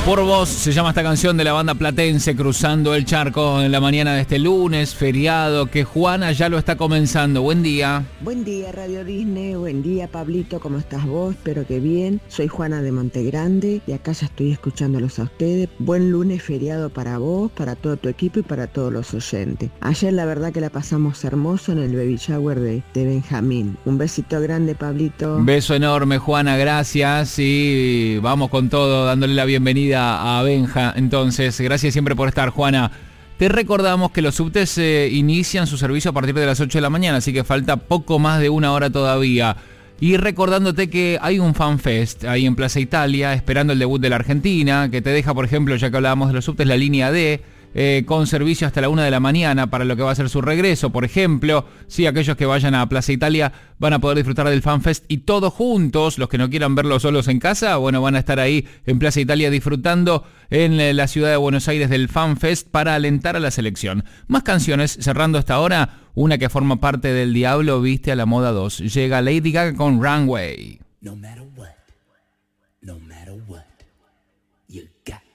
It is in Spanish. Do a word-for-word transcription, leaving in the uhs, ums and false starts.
Por Vos se llama esta canción de la banda platense, cruzando el charco en la mañana de este lunes, feriado, que Juana ya lo está comenzando. Buen día. Buen día, Radio Disney. Buen día, Pablito. ¿Cómo estás vos? Espero que bien. Soy Juana de Montegrande y acá ya estoy escuchándolos a ustedes. Buen lunes feriado para vos, para todo tu equipo y para todos los oyentes. Ayer la verdad que la pasamos hermoso en el baby shower de, de Benjamín. Un besito grande, Pablito. Un beso enorme, Juana, gracias. Y vamos con todo, dándole la bienvenida a Benja. Entonces, gracias siempre por estar, Juana. Te recordamos que los subtes eh, inician su servicio a partir de las ocho de la mañana, así que falta poco más de una hora todavía. Y recordándote que hay un FanFest ahí en Plaza Italia, esperando el debut de la Argentina, que te deja, por ejemplo, ya que hablábamos de los subtes, la línea D, eh, con servicio hasta la una de la mañana para lo que va a ser su regreso, por ejemplo. Sí, aquellos que vayan a Plaza Italia van a poder disfrutar del FanFest y todos juntos, los que no quieran verlo solos en casa, bueno, van a estar ahí en Plaza Italia disfrutando en la ciudad de Buenos Aires del FanFest para alentar a la selección. Más canciones, cerrando esta hora, una que forma parte del Diablo Viste a la Moda dos. Llega Lady Gaga con Runway. No matter what, no matter what, you got